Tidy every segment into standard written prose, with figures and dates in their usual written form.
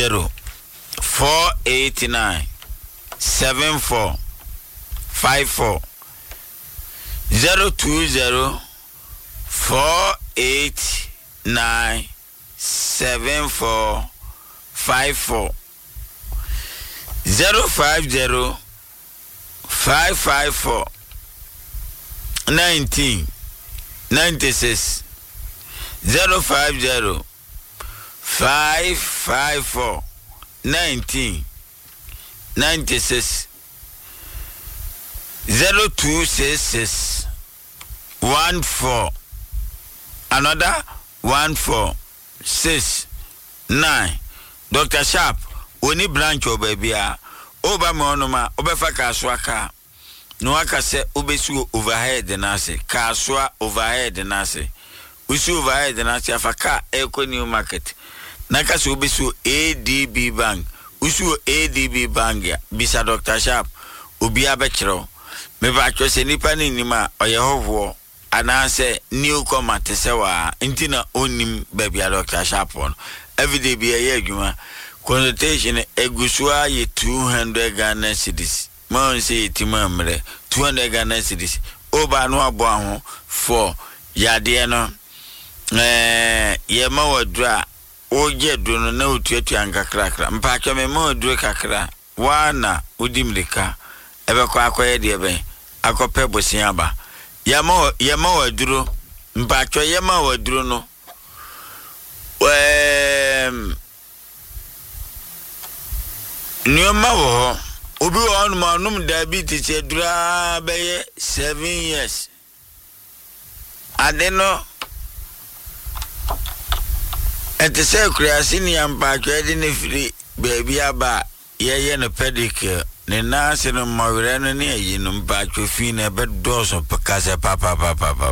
489 7454 020 489 7454 050 554 1996 050 554 1996 0266 14 another 146 Dr. Sharp oni branch obabia oba me onoma obefa kaswa ka no aka se obesu overhead na ase kaswa overhead na ase usu overhead na ase afaka Eco New Market na ka se obesu ADB Bank usu ADB Bank ya bisa Dr. Sharp obi abekiro me ba twese nipa ni nima oye hovo anase new comer tesewa ntina onim babia Dr. Sharp on everyday be a adwuma consultation egusua ye 200 Ghana cedis man say timamre 200 Ghana cedis oba no abo aho for yade no ye ma wadura oje do na otuatu ankakrakra mpa twa me ma wadura kakra wana udimlika ebe kwa akoye de be akope bosia ba ye ma waduro mpa twa ye ma waduro no Nyoma wo obi wo manum diabetes edura beye 7 years adeno etese kreasi ni ampa twede ne firi baby aba ye no pedicure ne nase no mawere no ne ayi no mpa twofi na be doso pakase papa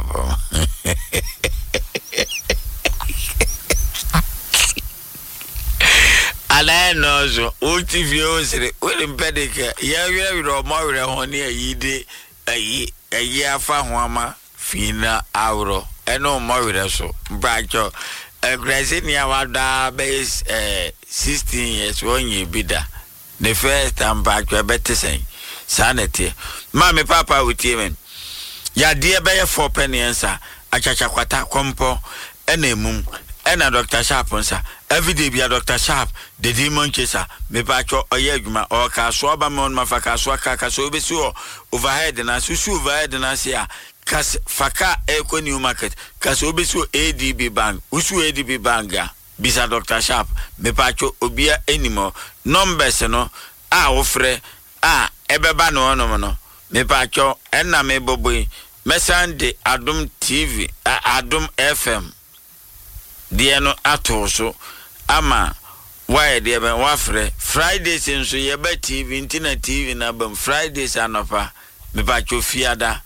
ala nozo ulti osire we pedicure ya we ro mawere ho ne ayi de ayi afa ho ama fina awro eno mawere so mpa Grazini awada base 16 years onye bida the first time back to better say sanity mama papa with men ya dear be 4 penny answer achacha kwata kompo enemum ena Dr. Sharp onsa everyday be Dr. Sharp the demon chaser me bacho oyedwuma o ka so ba me on mafaka so aka so be so overhead na susu overhead na sia kas faka Eco New Market kas obesu ADB Bank usu ADB Bank bisa Dr. Sharp me pacho obia enimo numbers no a ofre a ebeba no no me pacho enna me boboi me sande Adum TV Adum FM die no atoso ama why de ben wafre Fridays nso ye ba TV ntina TV na bam Fridays anopa me pacho fiada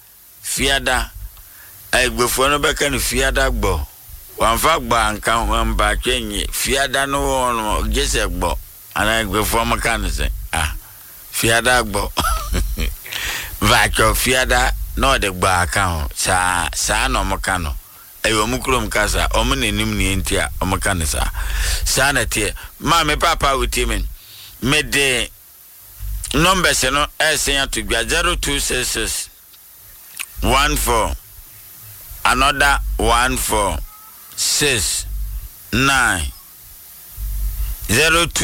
egbefo no beka no fiada gbo wanfa gba anka wamba twenye fiada no wono gese gbo ana egbefo maka no se fiada gbo vacho fiada no de gba aka sa no maka no eyo mukrom kasa omo nenim ne ntia omaka no sa na tie ma me papa witimen me de numbers no esen to gba 0266 14 another 146 9 02